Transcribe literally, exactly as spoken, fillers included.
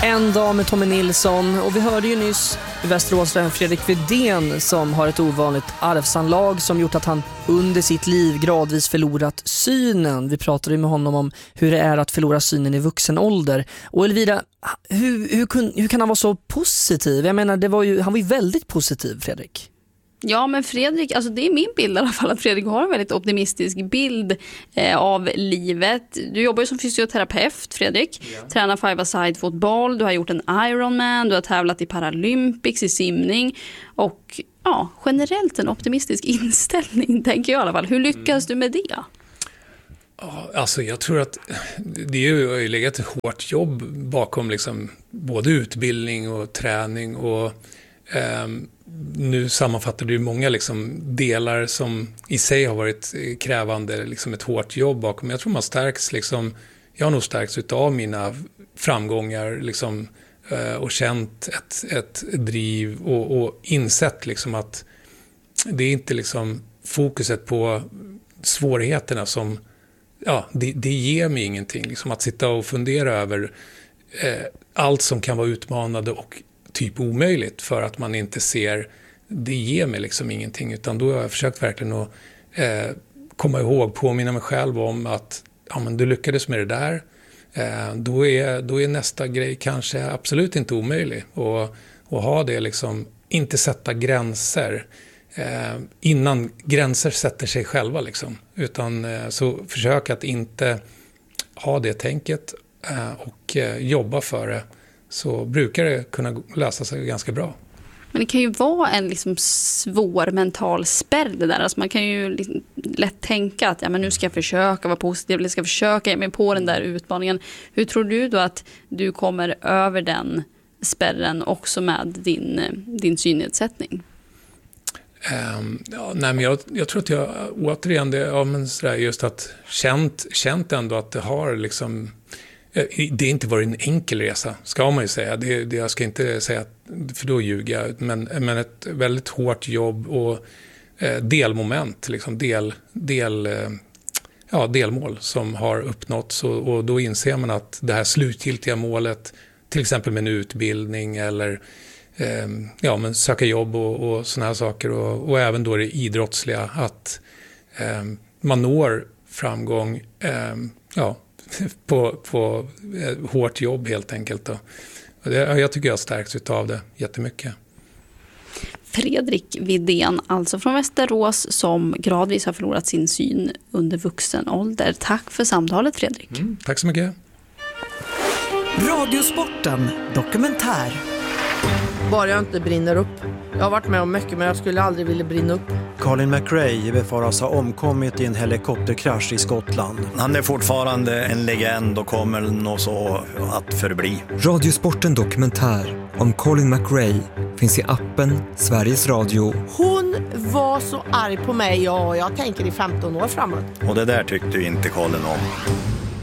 En dag med Tommy Nilsson, och vi hörde ju nyss i Västerås Fredrik Widén som har ett ovanligt arvsanlag som gjort att han under sitt liv gradvis förlorat synen. Vi pratade med honom om hur det är att förlora synen i vuxen ålder. Och Elvira, hur, hur, kun, hur kan han vara så positiv? Jag menar, det var ju, han var ju väldigt positiv, Fredrik. Ja, men Fredrik, alltså det är min bild i alla fall att Fredrik har en väldigt optimistisk bild eh, av livet. Du jobbar ju som fysioterapeut, Fredrik. Ja. Tränar five-a-side-fotboll, du har gjort en Ironman, du har tävlat i Paralympics, i simning och ja, generellt en optimistisk inställning, tänker jag i alla fall. Hur lyckas mm. du med det? Ja, alltså jag tror att det är ju, har ju legat ett hårt jobb bakom liksom både utbildning och träning och eh, nu sammanfattar du många liksom delar som i sig har varit krävande, liksom ett hårt jobb bakom. Jag tror man stärks liksom, jag har nog stärkts utav mina framgångar liksom, och känt ett, ett driv och, och insett liksom att det är inte liksom fokuset på svårigheterna som, ja, det, det ger mig ingenting. Liksom att sitta och fundera över eh, allt som kan vara utmanande och typ omöjligt för att man inte ser, det ger mig liksom ingenting, utan då har jag försökt verkligen att eh, komma ihåg, påminna mig själv om att ja, men du lyckades med det där, eh, då, är, då är nästa grej kanske absolut inte omöjlig, och, och ha det liksom, inte sätta gränser eh, innan gränser sätter sig själva liksom, utan eh, så försök att inte ha det tänket eh, och eh, jobba för det, så brukar det kunna lösa sig ganska bra. Men det kan ju vara en liksom svår mental spärr det där. Alltså man kan ju liksom lätt tänka att ja, men nu ska jag försöka vara positiv, eller ska försöka ge mig på den där utmaningen. Hur tror du då att du kommer över den spärren också med din, din synnedsättning? Um, ja, nej, men jag, jag tror att jag återigen det, ja, men sådär, just att känt, känt ändå att det har liksom, det är inte varit en enkel resa, ska man ju säga. Det, det, jag ska inte säga, för då ljuger jag, men, men ett väldigt hårt jobb och eh, delmoment, liksom del, del, eh, ja, delmål som har uppnåtts, och, och då inser man att det här slutgiltiga målet, till exempel med en utbildning eller eh, ja, men söka jobb och, och såna här saker, och, och även då det idrottsliga, att eh, man når framgång, eh, ja, på, på eh, hårt jobb helt enkelt då. Och det, jag tycker jag stärks utav det jättemycket. Fredrik Widén, alltså från Västerås, som gradvis har förlorat sin syn under vuxen ålder. Tack för samtalet, Fredrik. Mm, tack så mycket. Radiosporten dokumentär. Bara jag inte brinner upp. Jag har varit med om mycket, men jag skulle aldrig vilja brinna upp. Colin McRae befaras ha omkommit i en helikopterkrasch i Skottland. Han är fortfarande en legend och kommer nog så att förbli. Radiosporten dokumentär om Colin McRae finns i appen Sveriges Radio. Hon var så arg på mig, och jag tänker i femton år framåt. Och det där tyckte ju inte Colin om.